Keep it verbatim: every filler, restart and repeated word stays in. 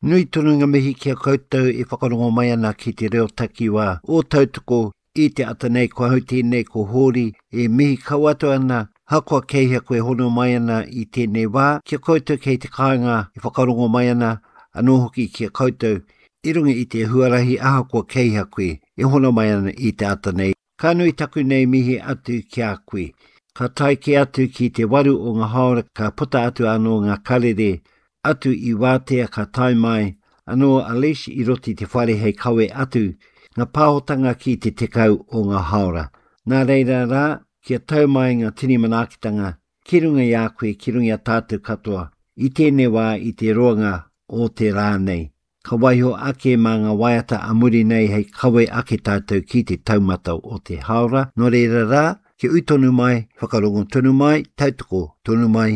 Nui tonu ngā mihi kia koutou I whakarongo mai ana ki te reo takiwa o tautoko I te ata nei ko hauti nei ko hori e mihi kauatu ana hakoa keihea koe hono mai ana I tēnei wā kia koutou kei te kāinga I whakarongo mai ana anō hoki kia koutou I runga I te huarahi ahakoa keihea koe e hono mai ana I te ata nei. Ka nui taku nei mihi atu ki a koe. Ka tai ki atu ki te waru o ngā haora ka puta atu anō ngā karere atu I wātea ka tai mai anō Alice I roti te whare hei kawe atu ngā pāhotanga ki te tekau o ngā haora. Nā reira rā, kia tau mai ngā tini manaakitanga, ki runga I a koe, ki runga tātou katoa, I tēnei wā I te roanga o te rā nei. Ka waiho ake mā ngā waiata amuri nei hei kawe ake tātou ki te taumata o te haora. Nō reira rā, ki ui tonu mai, whakarongo tonu mai, tautoko tonu mai.